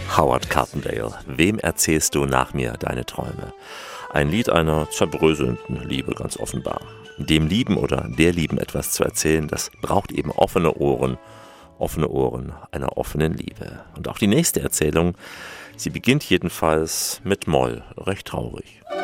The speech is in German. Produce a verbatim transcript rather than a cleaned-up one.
Howard Carpendale, wem erzählst du nach mir deine Träume? Ein Lied einer zerbröselnden Liebe, ganz offenbar. Dem Lieben oder der Lieben etwas zu erzählen, das braucht eben offene Ohren, offene Ohren einer offenen Liebe. Und auch die nächste Erzählung, sie beginnt jedenfalls mit Moll, recht traurig.